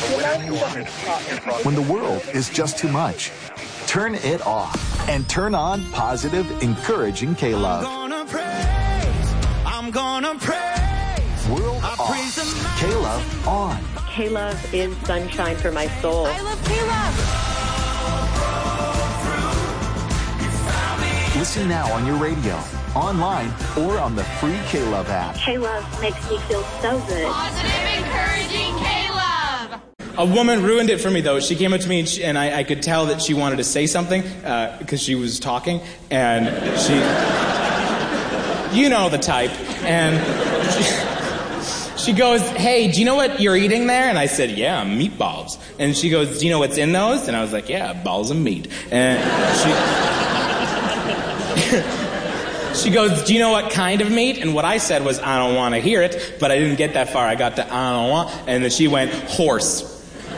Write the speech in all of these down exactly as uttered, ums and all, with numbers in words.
When the world is just too much, turn it off and turn on positive, encouraging K-Love. I'm gonna praise, I'm gonna praise. World off, K-Love on. K-Love is sunshine for my soul. I love K-Love. Listen now on your radio, online, or on the free K-Love app. K-Love makes me feel so good. Positive, encouraging K-Love. A woman ruined it for me, though. She came up to me, and, she, and I, I could tell that she wanted to say something because uh, she was talking, and she... You know the type. And she, she goes, hey, do you know what you're eating there? And I said, yeah, meatballs. And she goes, do you know what's in those? And I was like, yeah, balls of meat. And she... She goes, do you know what kind of meat? And what I said was, I don't want to hear it, but I didn't get that far. I got to, I don't want, and then she went, horse.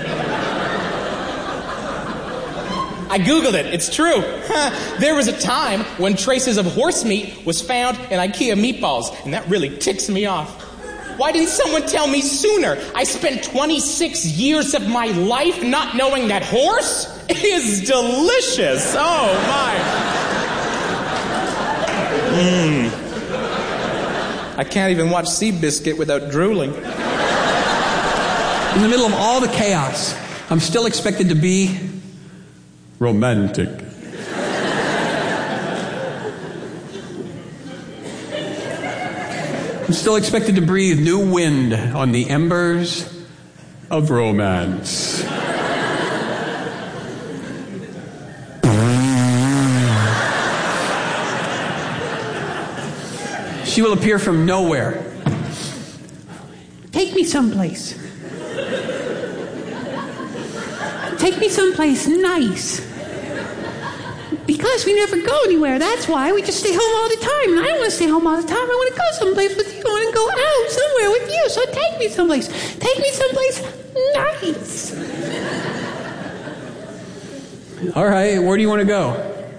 I Googled it. It's true. There was a time when traces of horse meat was found in IKEA meatballs, and that really ticks me off. Why didn't someone tell me sooner? I spent twenty-six years of my life not knowing that horse is delicious. Oh, my. Mmm. I can't even watch Seabiscuit without drooling. In the middle of all the chaos, I'm still expected to be romantic. I'm still expected to breathe new wind on the embers of romance. She will appear from nowhere. Take me someplace. Take me someplace nice. Because we never go anywhere. That's why we just stay home all the time. And I don't want to stay home all the time. I want to go someplace with you. I want to go out somewhere with you. So take me someplace. Take me someplace nice. All right, where do you want to go?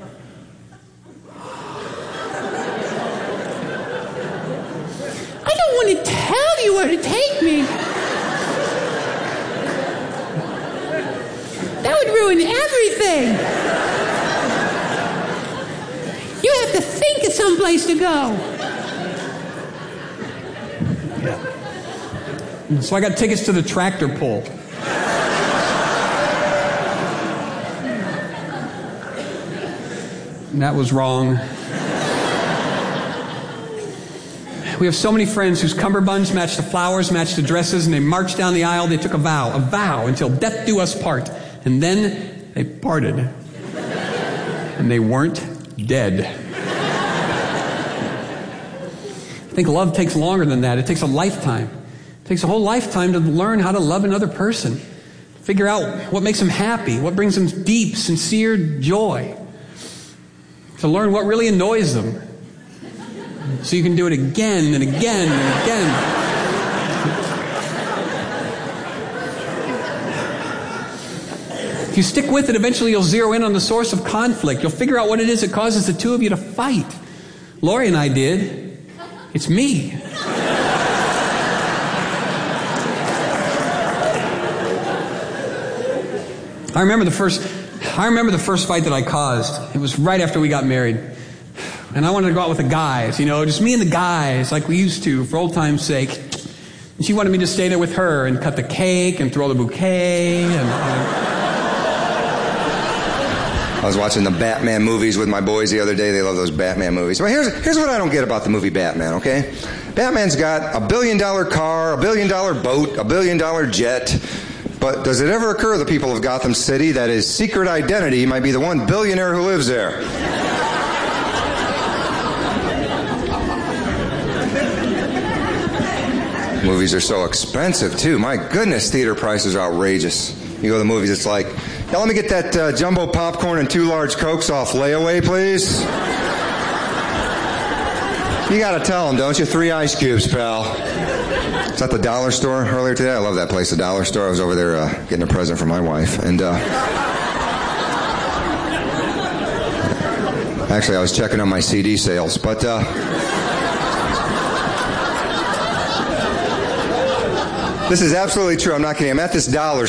I don't want to tell you where to take me. That would ruin everything. You have to think of someplace to go. Yeah. So I got tickets to the tractor pull. And that was wrong. We have so many friends whose cummerbunds match the flowers, match the dresses, and they marched down the aisle. They took a vow, a vow until death do us part. And then they parted. And they weren't dead. I think love takes longer than that. It takes a lifetime. It takes a whole lifetime to learn how to love another person. Figure out what makes them happy, what brings them deep, sincere joy. To learn what really annoys them. So you can do it again and again and again. If you stick with it, eventually you'll zero in on the source of conflict. You'll figure out what it is that causes the two of you to fight. Lori and I did. It's me. I remember the first I remember the first fight that I caused. It was right after we got married. And I wanted to go out with the guys, you know, just me and the guys like we used to for old time's sake. And she wanted me to stay there with her and cut the cake and throw the bouquet and uh, I was watching the Batman movies with my boys the other day. They love those Batman movies. But here's, here's what I don't get about the movie Batman, okay? Batman's got a billion dollar car, a billion dollar boat, a billion dollar jet. But does it ever occur to the people of Gotham City that his secret identity might be the one billionaire who lives there? Movies are so expensive, too. My goodness, theater prices are outrageous. You go to the movies, it's like, yeah, let me get that uh, jumbo popcorn and two large Cokes off layaway, please. You gotta tell them, don't you? Three ice cubes, pal. Is that the dollar store earlier today? I love that place, the dollar store. I was over there uh, getting a present for my wife. And uh, actually, I was checking on my C D sales. But uh, this is absolutely true. I'm not kidding. I'm at this dollar